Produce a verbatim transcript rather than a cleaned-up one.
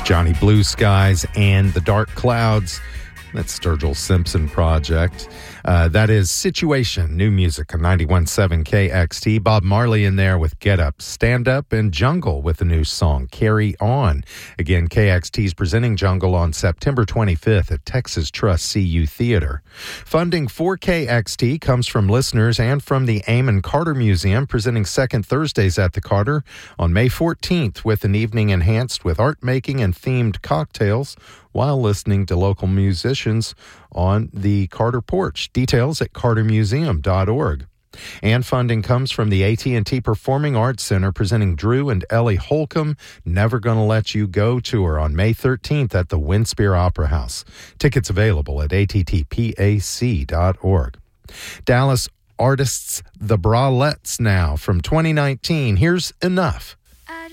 Johnny Blue Skies and the Dark Clouds. That's Sturgill Simpson Project. Uh, that is Situation, new music on ninety-one point seven K X T. Bob Marley in there with Get Up, Stand Up, and Jungle with a new song, Carry On. Again, K X T is presenting Jungle on September twenty-fifth at Texas Trust C U Theater. Funding for K X T comes from listeners and from the Amon Carter Museum, presenting second Thursdays at the Carter on May fourteenth with an evening enhanced with art making and themed cocktails while listening to local musicians on the Carter porch. Details at carter museum dot org. And funding comes from the A T and T Performing Arts Center, presenting Drew and Ellie Holcomb Never Gonna Let You Go tour on May thirteenth at the Winspear Opera House. Tickets available at A T T pac dot org. Dallas artists The Bralettes now from twenty nineteen. Here's Enough.